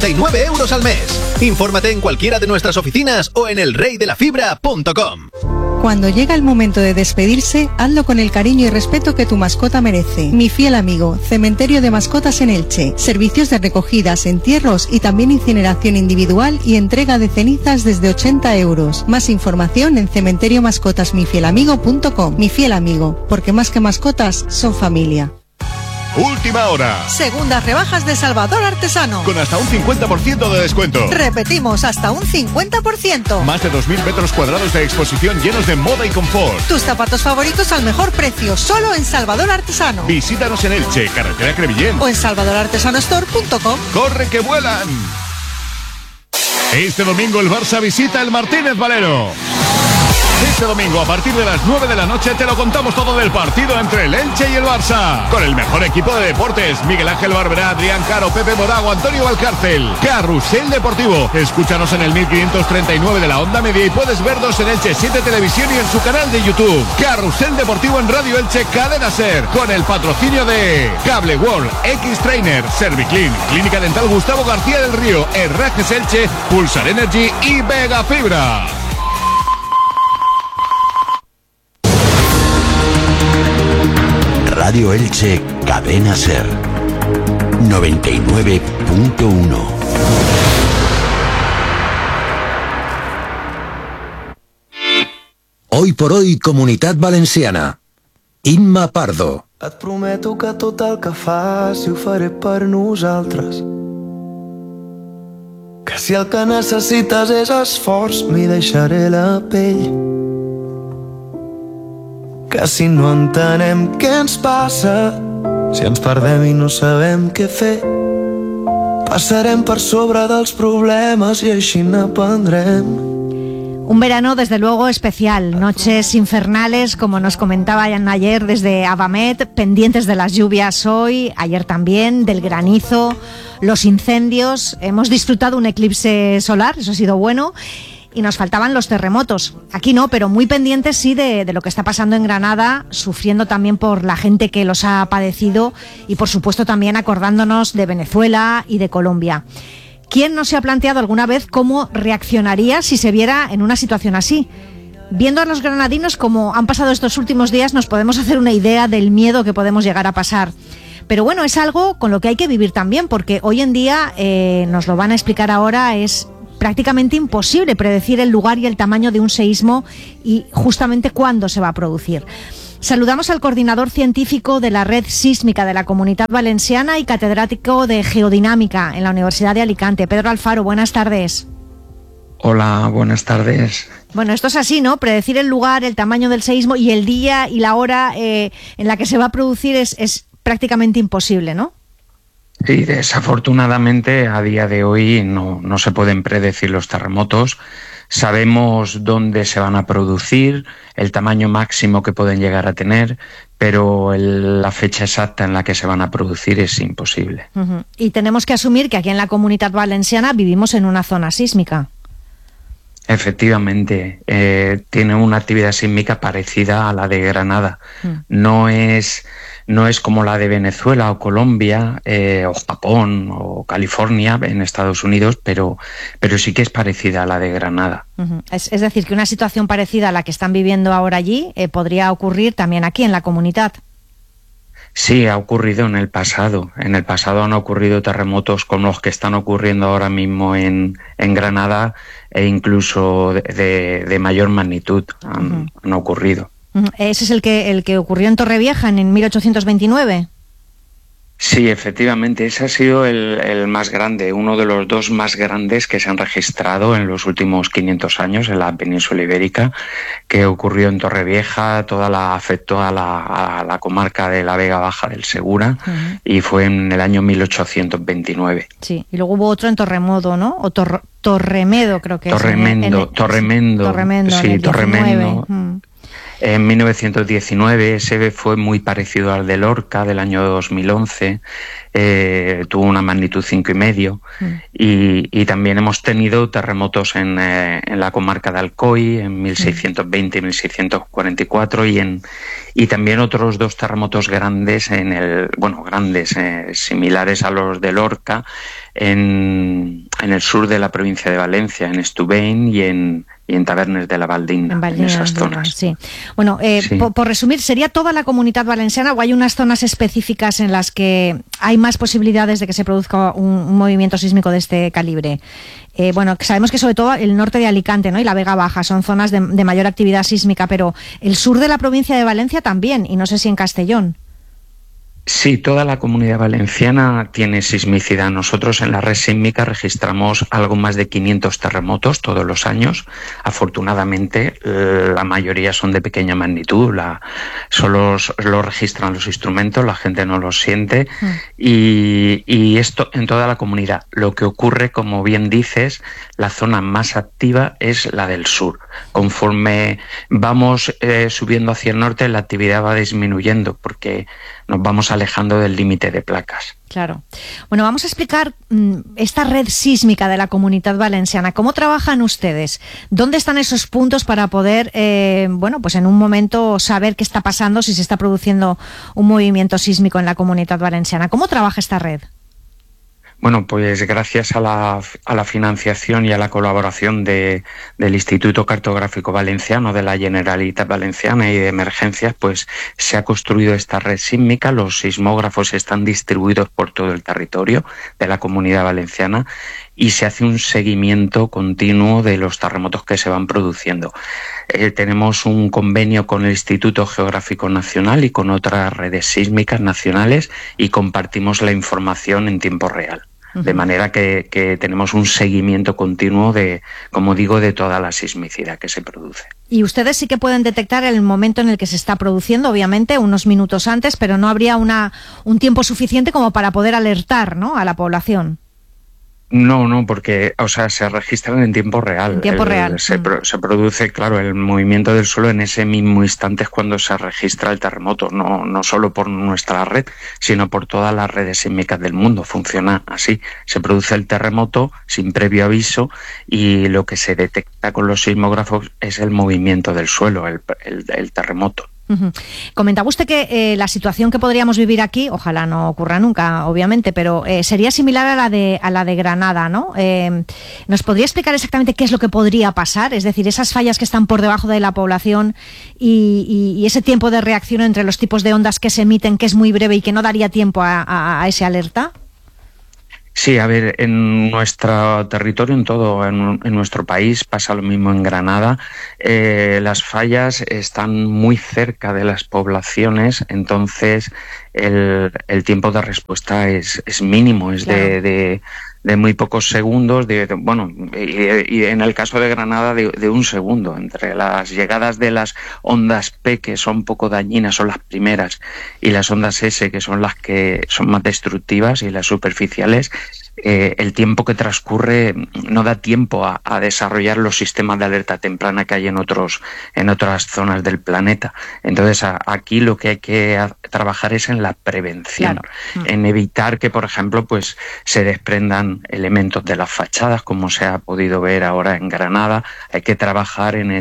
39 € al mes. Infórmate en cualquiera de nuestras oficinas o en elreydelafibra.com. Cuando llega el momento de despedirse, hazlo con el cariño y respeto que tu mascota merece. Mi fiel amigo, Cementerio de Mascotas en Elche. Servicios de recogidas, entierros y también incineración individual y entrega de cenizas desde 80 €. Más información en cementeriomascotasmifielamigo.com. Mi fiel amigo, porque más que mascotas, son familia. Última hora. Segundas rebajas de Salvador Artesano. Con hasta un 50% de descuento. Repetimos, hasta un 50%. Más de 2.000 metros cuadrados de exposición llenos de moda y confort. Tus zapatos favoritos al mejor precio, solo en Salvador Artesano. Visítanos en Elche, carretera Crevillent. O en salvadorartesanostore.com. ¡Corre que vuelan! Este domingo el Barça visita el Martínez Valero. Este domingo a partir de las 9 de la noche te lo contamos todo del partido entre el Elche y el Barça. Con el mejor equipo de deportes, Miguel Ángel Barberá, Adrián Caro, Pepe Morago, Antonio Valcárcel. Carrusel Deportivo. Escúchanos en el 1539 de la onda media y puedes vernos en Elche 7 Televisión y en su canal de YouTube. Carrusel Deportivo en Radio Elche Cadena Ser. Con el patrocinio de Cable World, X-Trainer, Serviclean, Clínica Dental Gustavo García del Río, Herrajes Elche, Pulsar Energy y Vega Fibra. Radio Elche Cadena Ser 99.1. Hoy por hoy, Comunitat Valenciana. Imma Pardo. Et prometo que tot el que faci ho faré per nosaltres. Que si el que necessites és esforç, m'hi deixaré la pell. Que si no entenem què ens passa, si ens perdem i no sabem què fer, passarem per sobre dels problemes i així n'aprendrem. Un verano desde luego especial, noches infernales como nos comentaba ayer desde Abamet, pendientes de las lluvias hoy, ayer también, del granizo, los incendios, hemos disfrutado un eclipse solar, eso ha sido bueno. Y nos faltaban los terremotos. Aquí no, pero muy pendientes sí de lo que está pasando en Granada, sufriendo también por la gente que los ha padecido y por supuesto también acordándonos de Venezuela y de Colombia. ¿Quién no se ha planteado alguna vez cómo reaccionaría si se viera en una situación así? Viendo a los granadinos como han pasado estos últimos días, nos podemos hacer una idea del miedo que podemos llegar a pasar. Pero bueno, es algo con lo que hay que vivir también, porque hoy en día, nos lo van a explicar ahora, es prácticamente imposible predecir el lugar y el tamaño de un seísmo y justamente cuándo se va a producir. Saludamos al coordinador científico de la Red Sísmica de la Comunitat Valenciana y catedrático de Geodinámica en la Universidad de Alicante, Pedro Alfaro. Buenas tardes. Hola, buenas tardes. Bueno, esto es así, ¿no? Predecir el lugar, el tamaño del seísmo y el día y la hora en la que se va a producir es prácticamente imposible, ¿no? Sí, desafortunadamente a día de hoy no se pueden predecir los terremotos. Sabemos dónde se van a producir, el tamaño máximo que pueden llegar a tener, pero la fecha exacta en la que se van a producir es imposible. Uh-huh. Y tenemos que asumir que aquí en la Comunitat Valenciana vivimos en una zona sísmica. Efectivamente, tiene una actividad sísmica parecida a la de Granada. No es como la de Venezuela o Colombia o Japón o California en Estados Unidos, pero sí que es parecida a la de Granada. Uh-huh. Es decir, que una situación parecida a la que están viviendo ahora allí podría ocurrir también aquí en la comunidad. Sí, ha ocurrido en el pasado. En el pasado han ocurrido terremotos como los que están ocurriendo ahora mismo en Granada e incluso de mayor magnitud han ocurrido. ¿Ese es el que ocurrió en Torrevieja en 1829? Sí, efectivamente, ese ha sido el más grande, uno de los dos más grandes que se han registrado en los últimos 500 años en la península ibérica, que ocurrió en Torrevieja, afectó a la comarca de la Vega Baja del Segura, y fue en el año 1829. Sí, y luego hubo otro en Torremodo, ¿no? O Torremedo, creo que Torremendo, sí, Torremendo. En 1919 ese fue muy parecido al de Lorca del año 2011, tuvo una magnitud 5,5 y también hemos tenido terremotos en la comarca de Alcoy en 1620 y 1644 y también otros 2 terremotos grandes similares a los de Lorca en el sur de la provincia de Valencia, en Estubeny y en Tavernes de la Valdina, en esas zonas. Sí. Bueno, sí. Por resumir, ¿sería toda la Comunitat Valenciana o hay unas zonas específicas en las que hay más posibilidades de que se produzca un movimiento sísmico de este calibre? Sabemos que sobre todo el norte de Alicante, ¿no?, y la Vega Baja son zonas de mayor actividad sísmica, pero el sur de la provincia de Valencia también, y no sé si en Castellón. Sí, toda la Comunidad Valenciana tiene sismicidad. Nosotros en la red sísmica registramos algo más de 500 terremotos todos los años. Afortunadamente, la mayoría son de pequeña magnitud. Solo lo registran los instrumentos, la gente no los siente. Y esto en toda la comunidad. Lo que ocurre, como bien dices, la zona más activa es la del sur. Conforme vamos subiendo hacia el norte, la actividad va disminuyendo porque nos vamos alejando del límite de placas. Claro. Bueno, vamos a explicar esta red sísmica de la Comunitat Valenciana. ¿Cómo trabajan ustedes? ¿Dónde están esos puntos para poder, pues en un momento saber qué está pasando, si se está produciendo un movimiento sísmico en la Comunitat Valenciana? ¿Cómo trabaja esta red? Bueno, pues gracias a la financiación y a la colaboración del Instituto Cartográfico Valenciano, de la Generalitat Valenciana y de Emergencias, pues se ha construido esta red sísmica. Los sismógrafos están distribuidos por todo el territorio de la Comunidad Valenciana y se hace un seguimiento continuo de los terremotos que se van produciendo. Tenemos un convenio con el Instituto Geográfico Nacional y con otras redes sísmicas nacionales y compartimos la información en tiempo real. De manera que tenemos un seguimiento continuo de toda la sismicidad que se produce. Y ustedes sí que pueden detectar el momento en el que se está produciendo, obviamente, unos minutos antes, pero no habría un tiempo suficiente como para poder alertar, ¿no?, a la población. No, porque se registran en tiempo real. En tiempo real. Se produce, claro, el movimiento del suelo en ese mismo instante es cuando se registra el terremoto, no solo por nuestra red, sino por todas las redes sísmicas del mundo. Funciona así. Se produce el terremoto sin previo aviso y lo que se detecta con los sismógrafos es el movimiento del suelo, el terremoto. Comentaba usted que la situación que podríamos vivir aquí, ojalá no ocurra nunca, obviamente, pero sería similar a la de Granada, ¿no? ¿Nos podría explicar exactamente qué es lo que podría pasar? Es decir, esas fallas que están por debajo de la población y ese tiempo de reacción entre los tipos de ondas que se emiten, que es muy breve y que no daría tiempo a ese alerta. Sí, a ver, en nuestro territorio, en nuestro país, pasa lo mismo en Granada. Las fallas están muy cerca de las poblaciones, entonces el tiempo de respuesta es mínimo, es claro, de muy pocos segundos, y en el caso de Granada de un segundo. Entre las llegadas de las ondas P, que son poco dañinas, son las primeras, y las ondas S, que son las que son más destructivas, y las superficiales, el tiempo que transcurre no da tiempo a desarrollar los sistemas de alerta temprana que hay en otras zonas del planeta. Entonces aquí lo que hay que trabajar es en la prevención, claro, en evitar que, por ejemplo, pues se desprendan elementos de las fachadas, como se ha podido ver ahora en Granada. Hay que trabajar en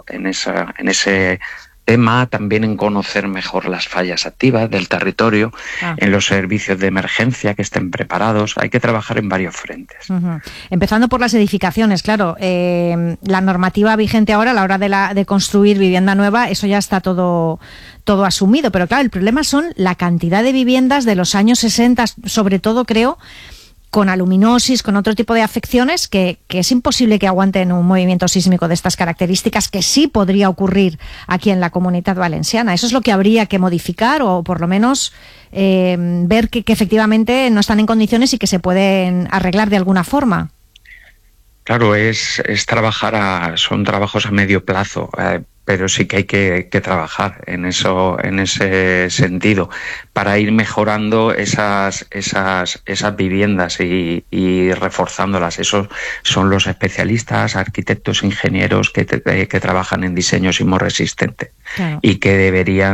ese tema, también en conocer mejor las fallas activas del territorio, en los servicios de emergencia que estén preparados. Hay que trabajar en varios frentes. Empezando por las edificaciones, claro. La normativa vigente ahora a la hora de construir vivienda nueva, eso ya está todo asumido, pero claro, el problema son la cantidad de viviendas de los años 60, sobre todo, creo, con aluminosis, con otro tipo de afecciones, que es imposible que aguanten un movimiento sísmico de estas características, que sí podría ocurrir aquí en la Comunitat Valenciana. Eso es lo que habría que modificar, o por lo menos ver que efectivamente no están en condiciones y que se pueden arreglar de alguna forma. Claro, son trabajos a medio plazo. sí que hay que trabajar en ese sentido, para ir mejorando esas viviendas y reforzándolas. Esos son los especialistas, arquitectos, ingenieros que trabajan en diseño sismorresistente, claro, y que debería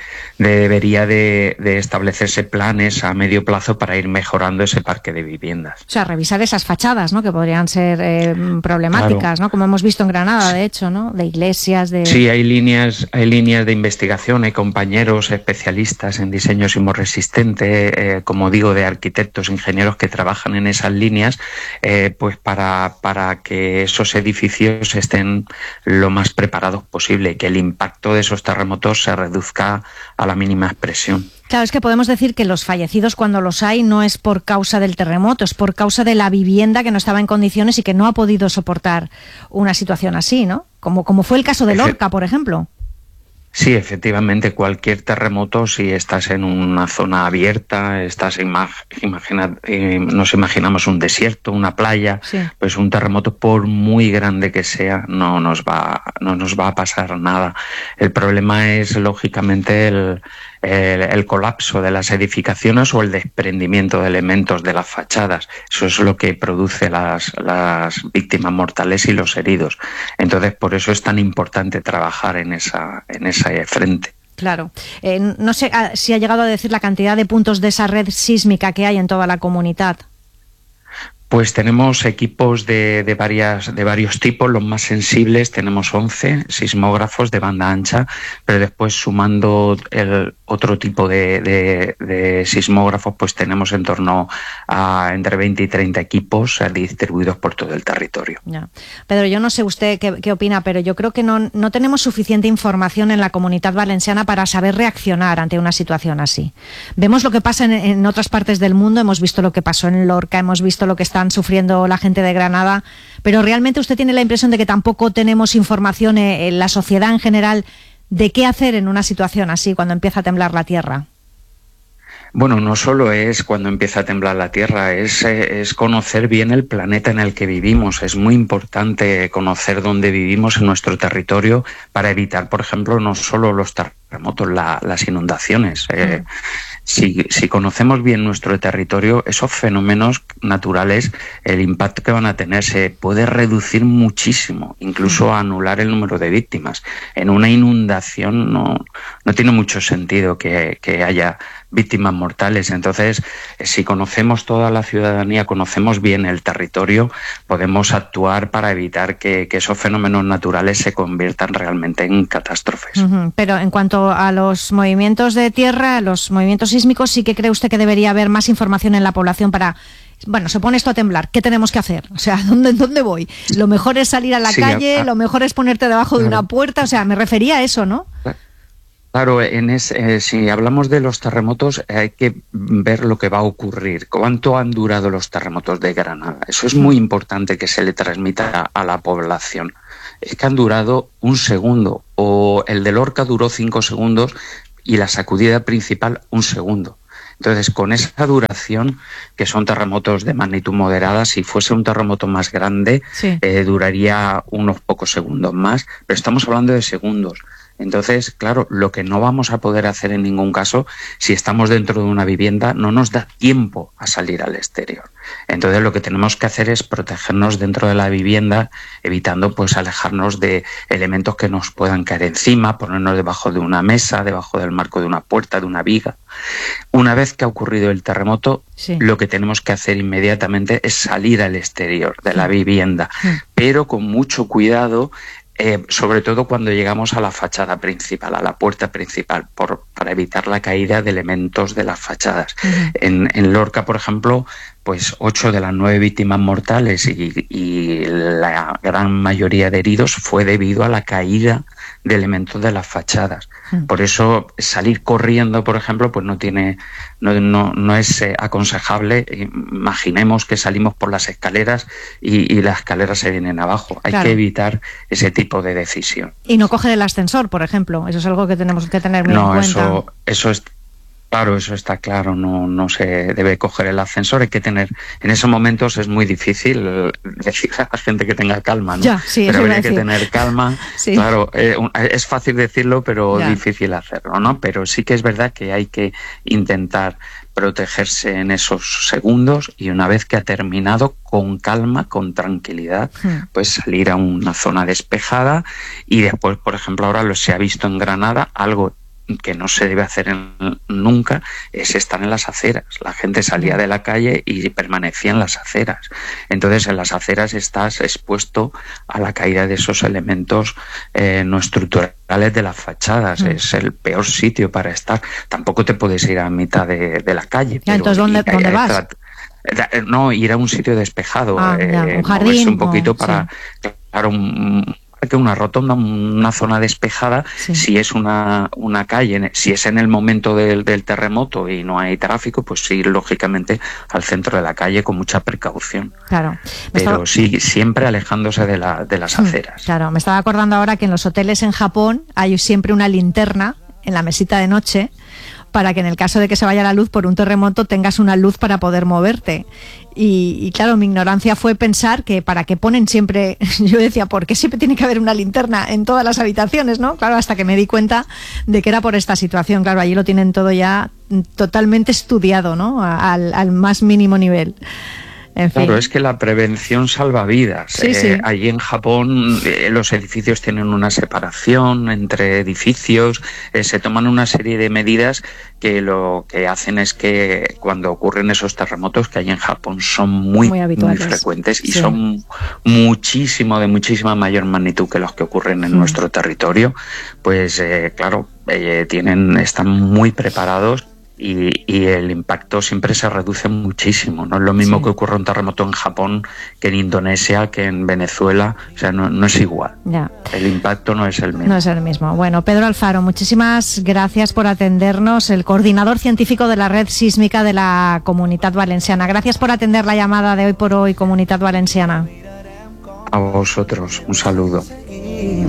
de establecerse planes a medio plazo para ir mejorando ese parque de viviendas. O sea, revisar esas fachadas, ¿no?, que podrían ser problemáticas, claro, ¿no?, como hemos visto en Granada, de hecho, ¿no?, de iglesias, de... Sí, hay líneas de investigación, hay compañeros especialistas en diseño sismorresistente, como digo, de arquitectos, ingenieros que trabajan en esas líneas, pues para que esos edificios estén lo más preparados posible y que el impacto de esos terremotos se reduzca a la mínima expresión. Claro, es que podemos decir que los fallecidos, cuando los hay, no es por causa del terremoto, es por causa de la vivienda que no estaba en condiciones y que no ha podido soportar una situación así, ¿no? Como fue el caso de Lorca, por ejemplo. Sí, efectivamente, cualquier terremoto, si estás en una zona abierta, nos imaginamos un desierto, una playa, sí, pues un terremoto, por muy grande que sea, no nos va a pasar nada. El problema es, lógicamente, el colapso de las edificaciones o el desprendimiento de elementos de las fachadas. Eso es lo que produce las víctimas mortales y los heridos. Entonces, por eso es tan importante trabajar en ese frente. Claro. No sé si ha llegado a decir la cantidad de puntos de esa red sísmica que hay en toda la comunidad. Pues tenemos equipos de varios tipos. Los más sensibles tenemos 11 sismógrafos de banda ancha, pero después, sumando el otro tipo de sismógrafos, pues tenemos en torno a entre 20 y 30 equipos distribuidos por todo el territorio. Ya. Pedro, yo no sé usted qué opina, pero yo creo que no tenemos suficiente información en la Comunitat Valenciana para saber reaccionar ante una situación así. Vemos lo que pasa en otras partes del mundo, hemos visto lo que pasó en Lorca, hemos visto lo que están sufriendo la gente de Granada, pero realmente usted tiene la impresión de que tampoco tenemos información en la sociedad en general de qué hacer en una situación así cuando empieza a temblar la tierra. Bueno, no solo es cuando empieza a temblar la Tierra, es conocer bien el planeta en el que vivimos. Es muy importante conocer dónde vivimos en nuestro territorio para evitar, por ejemplo, no solo los terremotos, las inundaciones. Si conocemos bien nuestro territorio, esos fenómenos naturales, el impacto que van a tener se puede reducir muchísimo, incluso anular el número de víctimas. En una inundación no tiene mucho sentido que haya víctimas mortales. Entonces, si conocemos toda la ciudadanía, conocemos bien el territorio, podemos actuar para evitar que esos fenómenos naturales se conviertan realmente en catástrofes. Pero en cuanto a los movimientos de tierra, los movimientos sísmicos, ¿sí que cree usted que debería haber más información en la población para... Bueno, se pone esto a temblar, ¿qué tenemos que hacer? O sea, ¿dónde voy? Lo mejor es salir a la calle, lo mejor es ponerte debajo de una puerta, o sea, me refería a eso, ¿no? Claro, si hablamos de los terremotos, hay que ver lo que va a ocurrir. ¿Cuánto han durado los terremotos de Granada? Eso es muy importante que se le transmita a la población. Es que han durado un segundo, o el de Lorca duró 5 segundos y la sacudida principal 1 segundo. Entonces, con esa duración, que son terremotos de magnitud moderada, si fuese un terremoto más grande, sí, duraría unos pocos segundos más, pero estamos hablando de segundos. Entonces, claro, lo que no vamos a poder hacer en ningún caso, si estamos dentro de una vivienda, no nos da tiempo a salir al exterior. Entonces, lo que tenemos que hacer es protegernos dentro de la vivienda, evitando pues alejarnos de elementos que nos puedan caer encima, ponernos debajo de una mesa, debajo del marco de una puerta, de una viga. Una vez que ha ocurrido el terremoto, sí, lo que tenemos que hacer inmediatamente es salir al exterior de la vivienda, pero con mucho cuidado, sobre todo cuando llegamos a la fachada principal, a la puerta principal, para evitar la caída de elementos de las fachadas. En Lorca, por ejemplo, pues 8 de las 9 víctimas mortales y la gran mayoría de heridos fue debido a la caída de elementos de las fachadas. Por eso salir corriendo, por ejemplo, pues no es aconsejable. Imaginemos que salimos por las escaleras y las escaleras se vienen abajo. Hay que evitar ese tipo de decisión. Y no coger el ascensor, por ejemplo. Eso es algo que tenemos que tener muy en cuenta. Claro, eso está claro, no se debe coger el ascensor, hay que tener, en esos momentos es muy difícil decir a la gente que tenga calma, ¿no? Ya, sí, pero hay que tener calma, sí. Claro, es fácil decirlo, pero ya. Difícil hacerlo, ¿no? Pero sí que es verdad que hay que intentar protegerse en esos segundos y una vez que ha terminado, con calma, con tranquilidad, pues salir a una zona despejada y después, por ejemplo, ahora se ha visto en Granada algo que no se debe hacer nunca, es estar en las aceras. La gente salía de la calle y permanecía en las aceras. Entonces, en las aceras estás expuesto a la caída de esos elementos no estructurales de las fachadas. Es el peor sitio para estar. Tampoco te puedes ir a mitad de la calle. Ya, entonces, ¿dónde vas? No, ir a un sitio despejado. Un jardín. Un poquito para... Sí. Claro, una rotonda, una zona despejada, sí. Si es una calle, si es en el momento del terremoto y no hay tráfico, pues sí, lógicamente al centro de la calle con mucha precaución. Claro. Pero sí, siempre alejándose de las aceras. Claro, me estaba acordando ahora que en los hoteles en Japón hay siempre una linterna en la mesita de noche para que en el caso de que se vaya la luz por un terremoto tengas una luz para poder moverte. Y claro, mi ignorancia fue pensar que para qué ponen siempre, yo decía, ¿por qué siempre tiene que haber una linterna en todas las habitaciones, no? Claro, hasta que me di cuenta de que era por esta situación. Claro, allí lo tienen todo ya totalmente estudiado, ¿no? Al más mínimo nivel. En fin. Claro, es que la prevención salva vidas. Sí, sí. Allí en Japón los edificios tienen una separación entre edificios, se toman una serie de medidas que lo que hacen es que cuando ocurren esos terremotos, que allí en Japón son muy frecuentes y son de muchísima mayor magnitud que los que ocurren en nuestro territorio, pues claro, están muy preparados. Y el impacto siempre se reduce muchísimo. No es lo mismo que ocurra un terremoto en Japón que en Indonesia, que en Venezuela. O sea, no es igual. Ya. El impacto no es el mismo. No es el mismo. Bueno, Pedro Alfaro, muchísimas gracias por atendernos, el coordinador científico de la Red Sísmica de la Comunitat Valenciana. Gracias por atender la llamada de Hoy por Hoy, Comunitat Valenciana. A vosotros, un saludo.